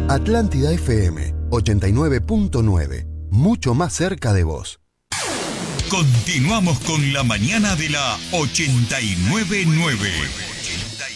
Atlántida FM 89.9. Mucho más cerca de vos. Continuamos con la mañana de la 89.9.